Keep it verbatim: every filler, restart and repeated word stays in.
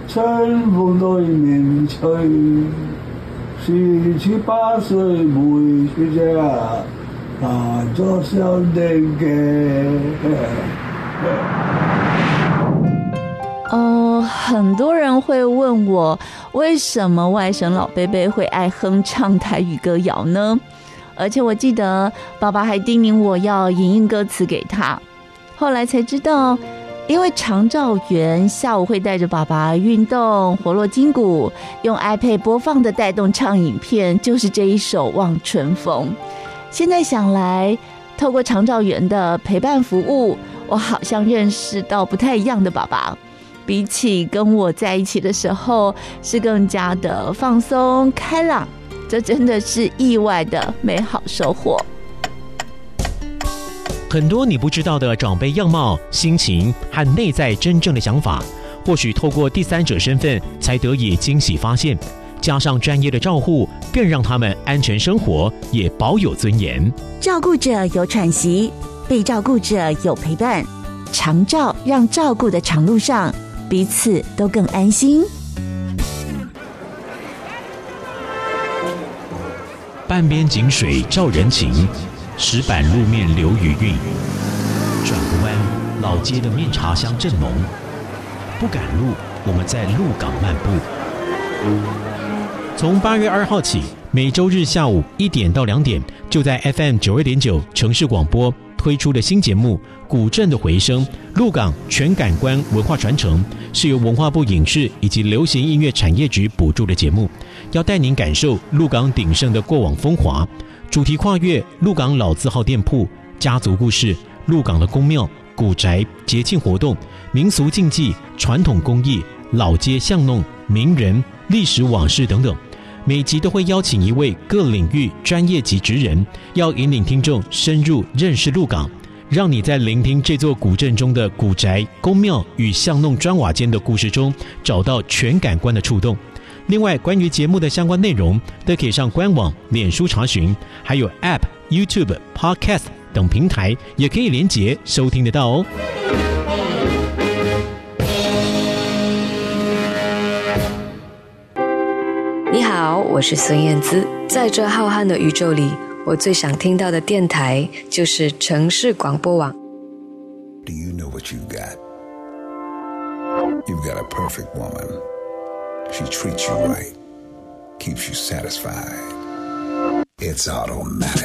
春风对面吹，十七八岁没出家，那做小年嘅。 哦，很多人会问我，为什么外甥老贝贝会爱哼唱台语歌谣呢？而且我记得爸爸还叮咛我要影印歌词给他，后来才知道，因为长照员下午会带着爸爸运动，活络筋骨，用 iPad 播放的带动唱影片就是这一首《望春风》。现在想来，透过长照员的陪伴服务，我好像认识到不太一样的爸爸，比起跟我在一起的时候，是更加的放松开朗，这真的是意外的美好收获。 很多你不知道的长辈样貌、心情和内在真正的想法，或许透过第三者身份才得以惊喜发现，加上专业的照护，更让他们安全生活，也保有尊严。 照顾者有喘息，被照顾者有陪伴，长照让照顾的长路上彼此都更安心。 半边井水照人情，石板路面留余韵。转个弯，老街的面茶香正浓。不赶路，我们在鹿港漫步。从八月二号起，每周日下午一点到两点，就在 F M 九二点九城市广播推出的新节目《古镇的回声》，鹿港全感官文化传承，是由文化部影视以及流行音乐产业局补助的节目，要带您感受鹿港鼎盛的过往风华。主题跨越鹿港老字号店铺、家族故事、鹿港的宫庙、古宅、节庆活动、民俗禁忌、传统工艺、老街巷弄、名人、历史往事等等。每集都会邀请一位各领域专业级职人，要引领听众深入认识鹿港，让你在聆听这座古镇中的古宅、宫庙与巷弄砖瓦间的故事中，找到全感官的触动。另外，关于节目的相关内容，都可以上官网、脸书查询，还有 App、YouTube、Podcast 等平台，也可以连结收听得到哦。 你好，我是孙燕姿。在这浩瀚的宇宙里，我最想听到的电台就是城市广播网。 Do you know what you've got? You've got a perfect woman. She treats you right, keeps you satisfied. It's automatic.